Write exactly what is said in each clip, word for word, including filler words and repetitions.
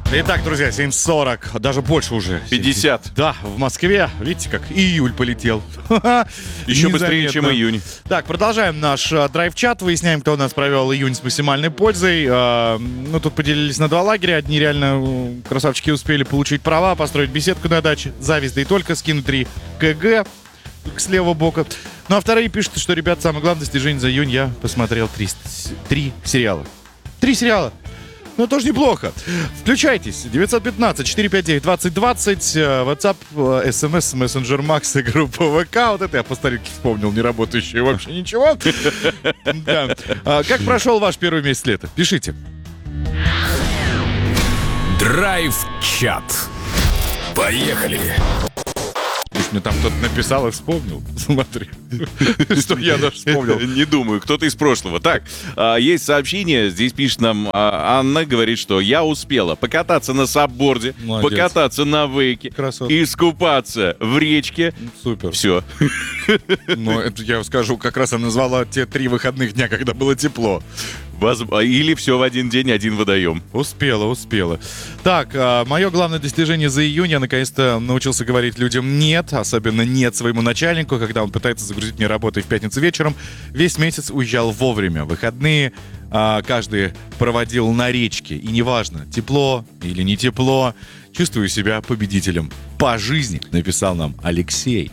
Итак, друзья, семь сорок, даже больше уже. пятьдесят. Да, в Москве, видите, как июль полетел. Еще быстрее, чем июнь. Так, продолжаем наш а, драйв-чат, выясняем, кто у нас провел июнь с максимальной пользой. А, ну, тут поделились на два лагеря. Одни реально красавчики успели получить права, построить беседку на даче, зависть, да и только, скинуть три КГ с левого бока. Ну, а вторые пишут, что, ребят, самое главное достижение за июнь я посмотрел три, три сериала. Три сериала. Ну, тоже неплохо. Включайтесь. девятьсот пятнадцать четыреста пятьдесят девять двадцать двадцать. WhatsApp, смс, мессенджер Макс и группа ВК. Вот это я по старинке вспомнил, не работающее вообще ничего. Как прошел ваш первый месяц лета? Пишите. Драйв-чат. Поехали. Пусть мне там кто-то написал и вспомнил. Смотри, что я даже вспомнил. Не думаю, кто-то из прошлого. Так, есть сообщение, здесь пишет нам Анна, говорит, что я успела покататься на сабборде, покататься на вейке, искупаться в речке. Супер. Все. Ну, это я скажу, как раз она назвала те три выходных дня, когда было тепло. Или все в один день, один водоем. Успела, успела. Так, а, мое главное достижение за июнь. Я наконец-то научился говорить людям «нет», особенно «нет» своему начальнику, когда он пытается загрузить мне работу в пятницу вечером. Весь месяц уезжал вовремя. Выходные а, каждый проводил на речке. И неважно, тепло или не тепло, чувствую себя победителем по жизни, написал нам Алексей.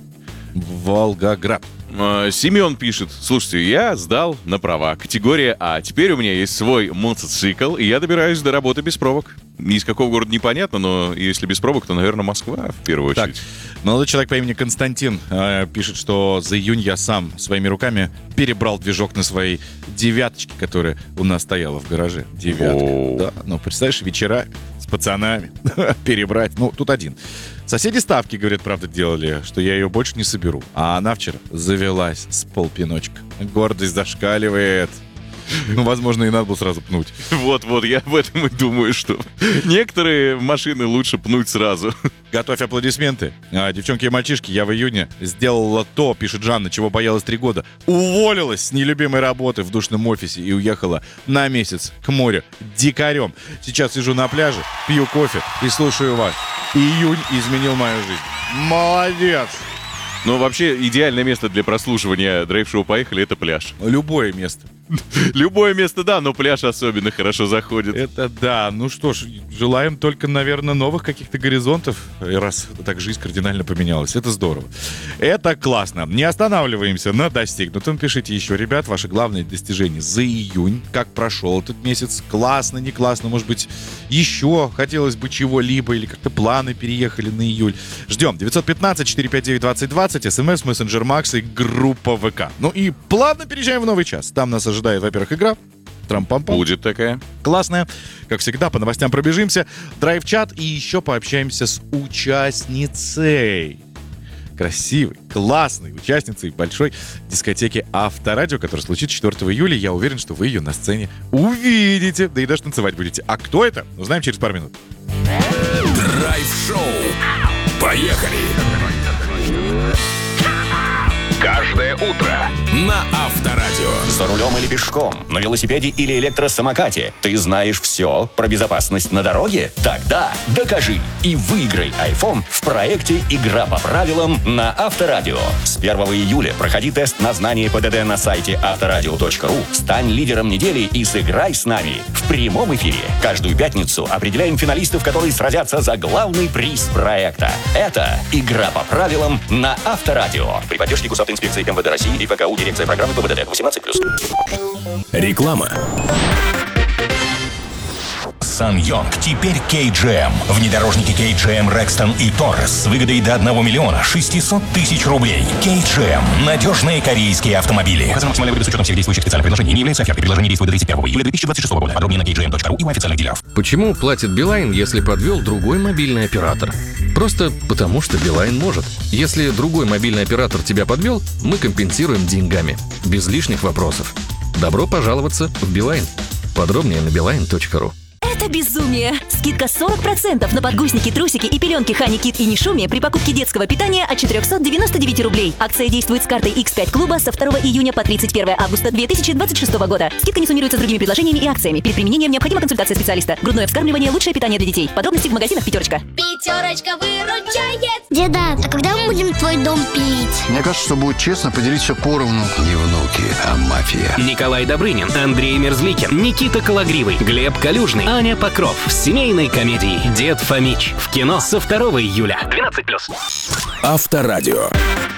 Волгоград. Семен пишет: слушайте, я сдал на права, категория А. Теперь у меня есть свой мотоцикл, и я добираюсь до работы без пробок. Из какого города непонятно, но если без пробок, то, наверное, Москва в первую очередь. Так, молодой человек по имени Константин э, пишет, что за июнь я сам своими руками перебрал движок на своей девяточке, которая у нас стояла в гараже. Девятка. О-о-о. Да, ну, представляешь, вечера с пацанами перебрать. Ну, тут один. Соседи ставки, говорят, правда, делали, что я ее больше не соберу. А она вчера завелась с полпиночка. Гордость зашкаливает. Ну, возможно, и надо было сразу пнуть. Вот-вот, я в этом и думаю, что некоторые машины лучше пнуть сразу. Готовь аплодисменты. А, девчонки и мальчишки, я в июне сделала то, пишет Жанна, чего боялась три года. Уволилась с нелюбимой работы в душном офисе и уехала на месяц к морю дикарем. Сейчас сижу на пляже, пью кофе и слушаю вас. Июнь изменил мою жизнь. Молодец! Ну, вообще, идеальное место для прослушивания драйв-шоу «Поехали» — это пляж. Любое место. Любое место, да, но пляж особенно хорошо заходит. Это да. Ну что ж, желаем только, наверное, новых каких-то горизонтов, раз так жизнь кардинально поменялась. Это здорово. Это классно. Не останавливаемся на достигнутом. Пишите еще, ребят, ваши главные достижения за июнь. Как прошел этот месяц? Классно, не классно? Может быть, еще хотелось бы чего-либо или как-то планы переехали на июль. Ждем. девятьсот пятнадцать четыреста пятьдесят девять двадцать двадцать. СМС, мессенджер Макс и группа ВК. Ну и плавно переезжаем в новый час. Там нас ожидает, во-первых, игра. Трам-пам-пам. Будет такая. Классная. Как всегда, по новостям пробежимся. Драйв-чат и еще пообщаемся с участницей. Красивой, классной участницей большой дискотеки Авторадио, которая случится четвёртого июля. Я уверен, что вы ее на сцене увидите. Да и даже танцевать будете. А кто это? Узнаем через пару минут. Драйв-шоу. Поехали! Каждое утро на Авторадио. За рулем или пешком, на велосипеде или электросамокате. Ты знаешь все про безопасность на дороге? Тогда докажи и выиграй iPhone в проекте «Игра по правилам» на Авторадио. С первого июля проходи тест на знание ПДД на сайте авторадио точка ру. Стань лидером недели и сыграй с нами в прямом эфире. Каждую пятницу определяем финалистов, которые сразятся за главный приз проекта. Это «Игра по правилам» на Авторадио. При поддержке госавтоинспекции МВД России и ФКУ дирекция программы ПВД восемнадцать плюс. Реклама. Сан-Йонг теперь кей джи эм. Внедорожники кей джи эм Rexton и Taurus с выгодой до одного миллиона шестисот тысяч рублей. кей джи эм. Надежные корейские автомобили. Указан максимальный выгода с учетом всех действующих специальных предложений. Не является офертой. Предложение действует до тридцать первого июля две тысячи двадцать шестого года. Подробнее на кей джи эм точка ру и у официальных дилеров. Почему платит Билайн, если подвел другой мобильный оператор? Просто потому, что Билайн может. Если другой мобильный оператор тебя подвел, мы компенсируем деньгами. Без лишних вопросов. Добро пожаловаться в Билайн. Подробнее на билайн точка ру. Это безумие! Скидка сорок процентов на подгузники, трусики и пеленки Honey Kid и Нишуми при покупке детского питания от четыреста девяносто девять рублей. Акция действует с картой икс пять клуба со второго июня по тридцать первое августа две тысячи двадцать шестого года. Скидка не суммируется с другими предложениями и акциями. Перед применением необходима консультация специалиста. Грудное вскармливание – лучшее питание для детей. Подробности в магазинах «Пятерочка». Пятерочка выручает. Деда, а когда мы будем твой дом пилить? Мне кажется, что будет честно поделить все поровну. Не внуки, а мафия. Николай Добрынин, Андрей Мерзликин, Никита Кологривый, Глеб Калюжный, Аня Покров. В семейной комедии «Дед Фомич». В кино со второго июля. двенадцать плюс. Авторадио.